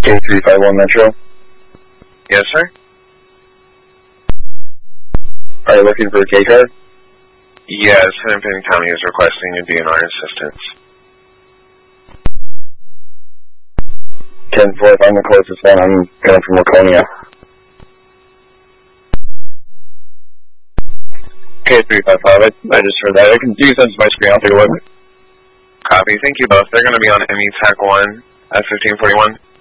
K351 Metro. Yes, sir? Are you looking for a K card? Yes, Hennepin County is requesting your DNR assistance. 10-4, I'm the closest one. I'm coming from Laconia. K355, I just heard that. I can use that as my screen. I'll take a look. Copy. Thank you both. They're going to be on ME TAC 1 at 1541.